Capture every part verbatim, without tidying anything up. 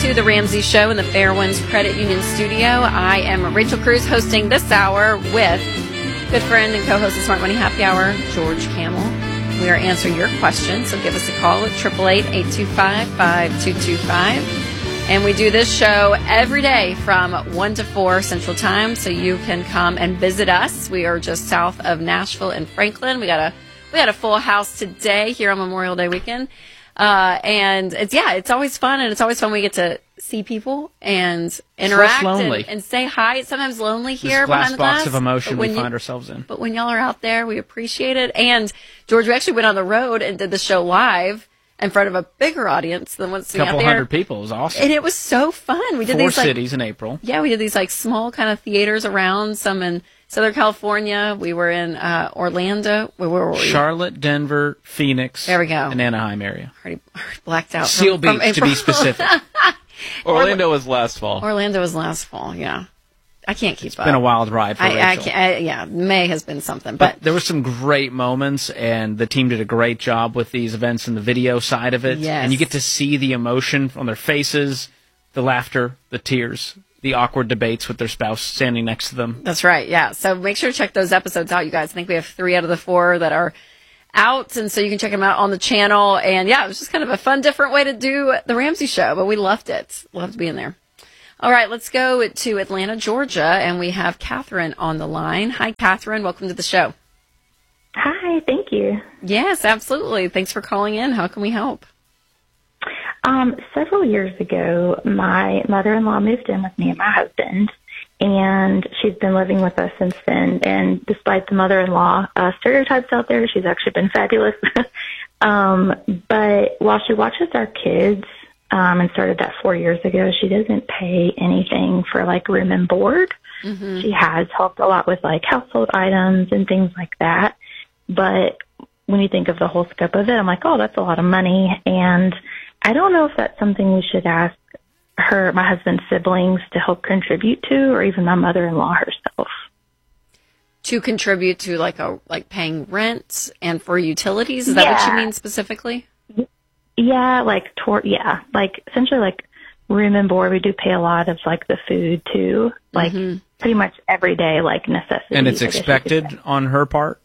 to The Ramsey Show in the Fairwinds Credit Union Studio. I am Rachel Cruz hosting this hour with good friend and co-host of Smart Money Happy Hour, George Kamel. We are answering your questions, so give us a call at eight eight eight, eight two five, five two two five. And we do this show every day from one to four Central Time, so you can come and visit us. We are just south of Nashville and Franklin. We got a we got a full house today here on Memorial Day weekend. Uh, and it's, yeah, it's always fun, and it's always fun when we get to see people and interact and, and say hi. It's sometimes lonely here this glass behind the box glass of emotion we you, find ourselves in. But when y'all are out there, we appreciate it. And George, we actually went on the road and did the show live in front of a bigger audience than what's a couple out there. hundred people. It was awesome. And it was so fun. We did Four these like, cities in April. Yeah, we did these like small kind of theaters around, some in Southern California. We were in uh, Orlando. Where were we? Charlotte, Denver, Phoenix. There we go. And Anaheim area. Already blacked out. Seal from, Beach, from to be specific. Orlando was last fall. Orlando was last fall, yeah. I can't keep it's up. It's been a wild ride for I, Rachel. I can't, I, yeah, May has been something. But, but there were some great moments, and the team did a great job with these events and the video side of it. Yes. And you get to see the emotion on their faces, the laughter, the tears, the awkward debates with their spouse standing next to them. That's right, yeah. So make sure to check those episodes out, you guys. I think we have three out of the four that are out, and so you can check them out on the channel. And, yeah, it was just kind of a fun, different way to do The Ramsey Show, but we loved it. Loved being there. All right, let's go to Atlanta, Georgia, and we have Catherine on the line. Hi, Catherine. Welcome to the show. Hi, thank you. Yes, absolutely. Thanks for calling in. How can we help? Um, several years ago, my mother-in-law moved in with me and my husband, and she's been living with us since then. And despite the mother-in-law uh, stereotypes out there, she's actually been fabulous. um, but while she watches our kids, Um, and started that four years ago, she doesn't pay anything for, like, room and board. Mm-hmm. She has helped a lot with, like, household items and things like that. But when you think of the whole scope of it, I'm like, oh, that's a lot of money. And I don't know if that's something we should ask her, my husband's siblings, to help contribute to, or even my mother-in-law herself. To contribute to, like, a like paying rent and for utilities? Is that yeah. what you mean specifically? Yeah, like, toward, yeah, like, essentially, like, room and board. We do pay a lot of, like, the food, too. Like, mm-hmm. pretty much every day, like, necessities. And it's expected on her part?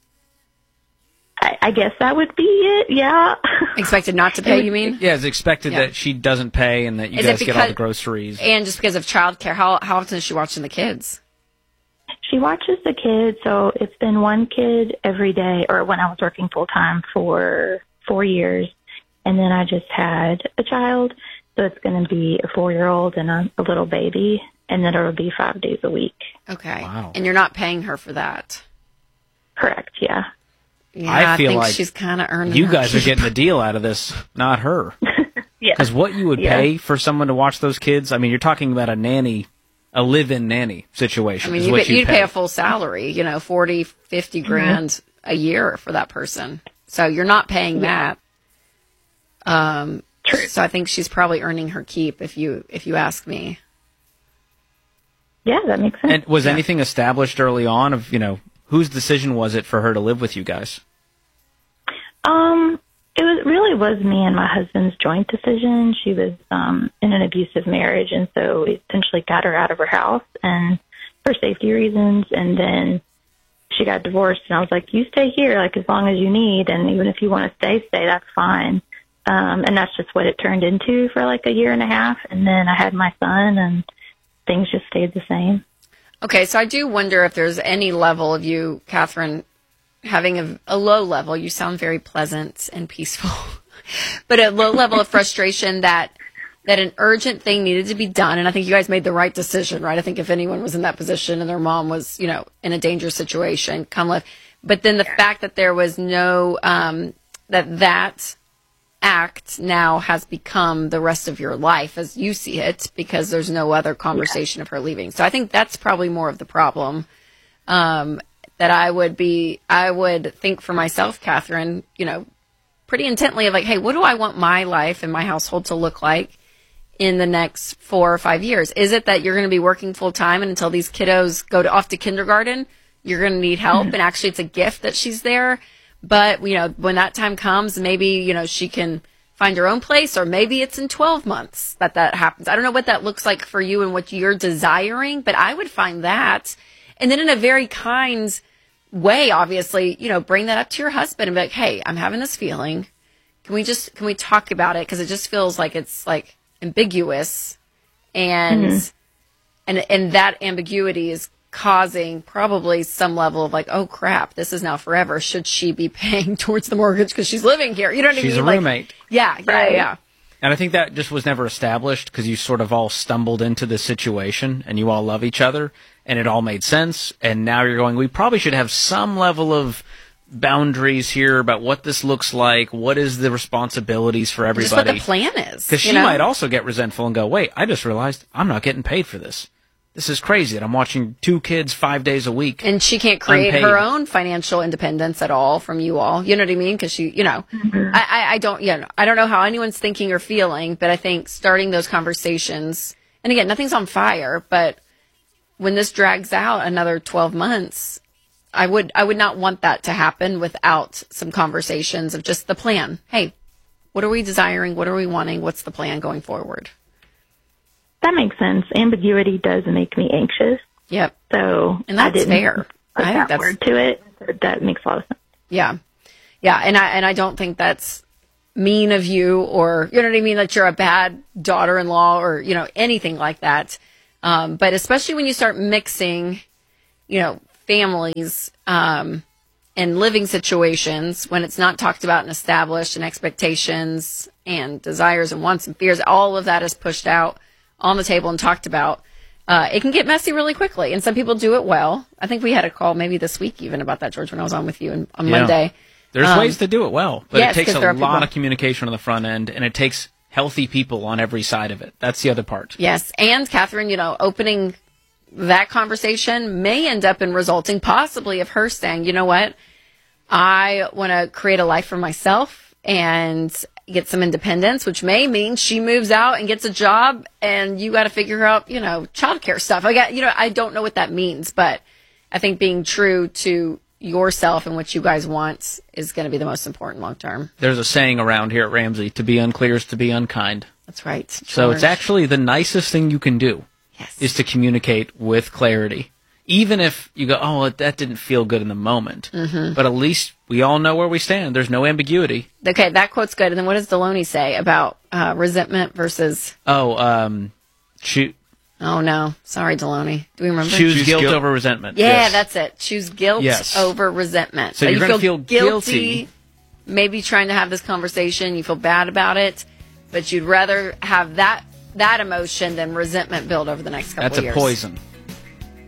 I, I guess that would be it, yeah. Expected not to pay, you mean? Yeah, it's expected yeah. that she doesn't pay and that you Is guys because, get all the groceries. And just because of childcare, how, how often is she watching the kids? She watches the kids, so it's been one kid every day, or when I was working full-time for four years. And then I just had a child, so it's going to be a four-year-old and a, a little baby, and then it'll be five days a week. Okay. Wow. And you're not paying her for that? Correct, yeah. Yeah, I feel I think like she's kind of earning you her guys keep. are getting the deal out of this, not her. Yeah. Because what you would yeah. pay for someone to watch those kids, I mean, you're talking about a nanny, a live-in nanny situation. I mean, is you what you'd pay. pay a full salary, you know, forty, fifty grand mm-hmm. a year for that person. So you're not paying yeah. that. Um, True. So I think she's probably earning her keep, if you if you ask me. Yeah, that makes sense. And was yeah. anything established early on of, you know, whose decision was it for her to live with you guys? Um, it was really was me and my husband's joint decision. She was um in an abusive marriage, and so we essentially got her out of her house and for safety reasons. And then she got divorced, and I was like, "You stay here, like as long as you need, and even if you want to stay, stay. That's fine." Um, and that's just what it turned into for like a year and a half. And then I had my son, and things just stayed the same. Okay, so I do wonder if there's any level of you, Catherine, having a, a low level. You sound very pleasant and peaceful, but a low level of frustration that that an urgent thing needed to be done. And I think you guys made the right decision, right? I think if anyone was in that position and their mom was, you know, in a dangerous situation, come live. But then the fact that there was no, um, that that act now has become the rest of your life as you see it, because there's no other conversation yeah. of her leaving. So I think that's probably more of the problem. Um, that I would be, I would think for myself, Catherine, you know, pretty intently of like, hey, what do I want my life and my household to look like in the next four or five years? Is it that you're going to be working full time, and until these kiddos go to, off to kindergarten, you're going to need help? Mm-hmm. And actually it's a gift that she's there. But, you know, when that time comes, maybe, you know, she can find your own place, or maybe it's in twelve months that that happens. I don't know what that looks like for you and what you're desiring, but I would find that. And then in a very kind way, obviously, you know, bring that up to your husband and be like, hey, I'm having this feeling. Can we just, can we talk about it? Because it just feels like it's like ambiguous. And, mm-hmm. and, and that ambiguity is causing probably some level of like, oh crap, this is now forever. Should she be paying towards the mortgage because she's living here? You know what she's I mean? She's a roommate. Like, yeah, yeah, right. yeah. And I think that just was never established because you sort of all stumbled into this situation and you all love each other and it all made sense. And now you're going, we probably should have some level of boundaries here about what this looks like. What is the responsibilities for everybody? Just what the plan is. Because she know? might also get resentful and go, wait, I just realized I'm not getting paid for this. This is crazy that I'm watching two kids five days a week. And she can't create unpaid. her own financial independence at all from you all. You know what I mean? Because she, you know, mm-hmm. I, I, I don't, you know, I don't know how anyone's thinking or feeling, but I think starting those conversations, and again, nothing's on fire, but when this drags out another twelve months, I would, I would not want that to happen without some conversations of just the plan. Hey, what are we desiring? What are we wanting? What's the plan going forward? That makes sense. Ambiguity does make me anxious. Yep. So and that's I didn't fair. Put I that think that's word to it. So that makes a lot of sense. Yeah, yeah, and I and I don't think that's mean of you, or you know what I mean, that you're a bad daughter-in-law or you know anything like that. Um, but especially when you start mixing, you know, families um, and living situations when it's not talked about and established, and expectations and desires and wants and fears, all of that is pushed out on the table and talked about, uh, it can get messy really quickly. And some people do it well. I think we had a call maybe this week even about that, George, when I was on with you on, on yeah. Monday. There's um, ways to do it well, but yes, it takes a lot people. of communication on the front end, and it takes healthy people on every side of it. That's the other part. Yes. And Catherine, you know, opening that conversation may end up in resulting possibly of her saying, you know what, I want to create a life for myself and get some independence, which may mean she moves out and gets a job and you got to figure out, you know, childcare stuff. I got, you know, I don't know what that means, but I think being true to yourself and what you guys want is going to be the most important long term. There's a saying around here at Ramsey, to be unclear is to be unkind. That's right. George. So it's actually the nicest thing you can do yes. is to communicate with clarity. Even if you go, oh, that didn't feel good in the moment. Mm-hmm. But at least we all know where we stand. There's no ambiguity. Okay, that quote's good. And then what does Deloney say about uh, resentment versus... Oh, um, choo- Oh, no. Sorry, Deloney. Do we remember? Choose, Choose guilt, guilt over resentment. Yeah, yes. that's it. Choose guilt yes. over resentment. So, so you're you going to feel, feel guilty, guilty. Maybe trying to have this conversation. You feel bad about it. But you'd rather have that that emotion than resentment build over the next couple That's of years. That's a poison.